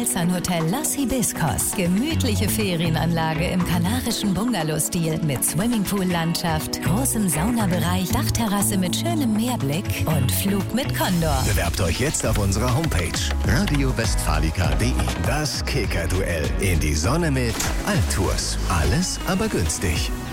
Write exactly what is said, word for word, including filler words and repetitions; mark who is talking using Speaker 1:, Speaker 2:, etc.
Speaker 1: Balzan-Hotel Los Hibiscos. Gemütliche Ferienanlage im kanarischen Bungalow-Stil mit Swimmingpool-Landschaft, großem Saunabereich, Dachterrasse mit schönem Meerblick und Flug mit Condor.
Speaker 2: Bewerbt euch jetzt auf unserer Homepage radio westfalica punkt de. Das Kicker-Duell in die Sonne mit Altours. Alles aber günstig.